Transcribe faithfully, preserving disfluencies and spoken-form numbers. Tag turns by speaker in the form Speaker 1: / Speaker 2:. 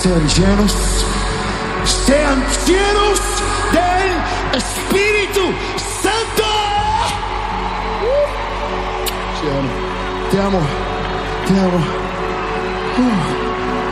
Speaker 1: sean llenos, sean llenos del Espíritu Santo. Uh, te amo, te amo, te amo. Uh.